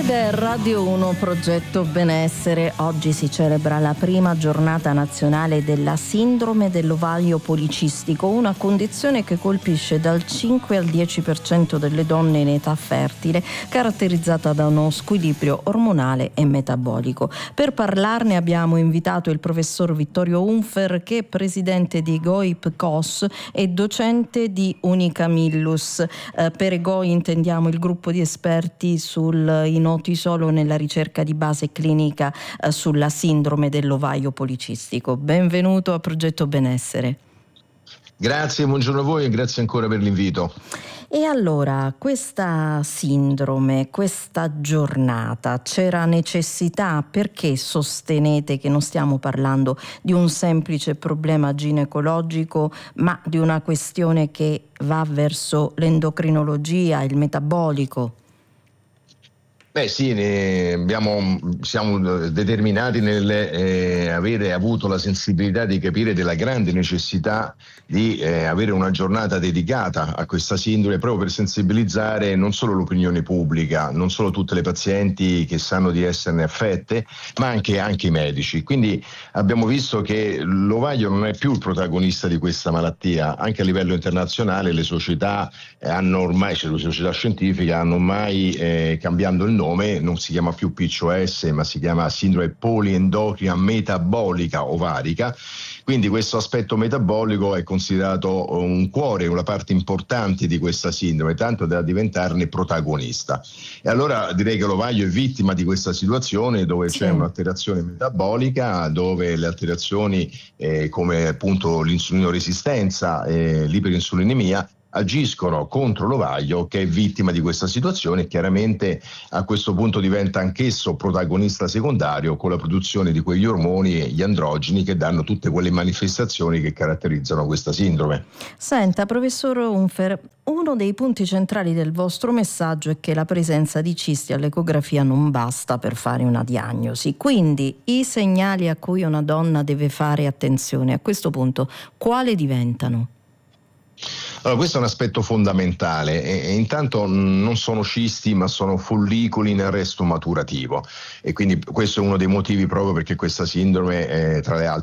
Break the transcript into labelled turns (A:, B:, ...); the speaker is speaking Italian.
A: Ed è Radio 1 Progetto Benessere. Oggi si celebra la prima giornata nazionale della sindrome dell'ovaio policistico, una condizione che colpisce dal 5 al 10% delle donne in età fertile, caratterizzata da uno squilibrio ormonale e metabolico. Per parlarne abbiamo invitato il professor Vittorio Unfer, che è presidente di EGOI PCOS e docente di Unicamillus. Per EGOI intendiamo il gruppo di esperti sui noti solo nella ricerca di base clinica sulla sindrome dell'ovaio policistico. Benvenuto a Progetto Benessere.
B: Grazie, buongiorno a voi e grazie ancora per l'invito.
A: E allora, questa sindrome, questa giornata, c'era necessità? Perché sostenete che non stiamo parlando di un semplice problema ginecologico, ma di una questione che va verso l'endocrinologia, il metabolico?
B: Beh sì, siamo determinati avere avuto la sensibilità di capire della grande necessità di avere una giornata dedicata a questa sindrome, proprio per sensibilizzare non solo l'opinione pubblica, non solo tutte le pazienti che sanno di esserne affette, ma anche i medici. Quindi abbiamo visto che l'ovaio non è più il protagonista di questa malattia. Anche a livello internazionale le società le società scientifiche hanno ormai cambiando il nome, non si chiama più PCOS, ma si chiama sindrome poliendocrina metabolica ovarica. Quindi questo aspetto metabolico è considerato un cuore, una parte importante di questa sindrome, tanto da diventarne protagonista. E allora direi che l'ovaio è vittima di questa situazione, dove c'è un'alterazione metabolica, dove le alterazioni come appunto l'insulinoresistenza e l'iperinsulinemia agiscono contro l'ovaio, che è vittima di questa situazione e chiaramente a questo punto diventa anch'esso protagonista secondario con la produzione di quegli ormoni e gli androgeni che danno tutte quelle manifestazioni che caratterizzano questa sindrome.
A: Senta, professor Unfer, uno dei punti centrali del vostro messaggio è che la presenza di cisti all'ecografia non basta per fare una diagnosi. Quindi i segnali a cui una donna deve fare attenzione a questo punto quali diventano?
B: Allora, questo è un aspetto fondamentale e intanto non sono cisti, ma sono follicoli in arresto maturativo, e quindi questo è uno dei motivi proprio perché questa sindrome, tra le altre,